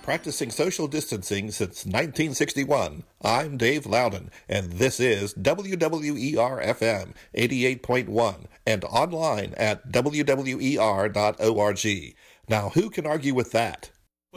Practicing social distancing since 1961. I'm Dave Loudon, and this is WWER-FM 88.1 and online at WWER.org. Now, who can argue with that?